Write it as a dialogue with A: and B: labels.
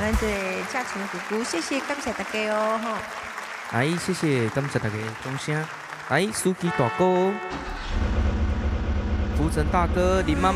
A: 咱这嘉诚姑姑，谢谢感谢大家哦哈。
B: 哎，谢谢，感谢大家掌声。哎，书记大哥、福成大哥、林妈妈。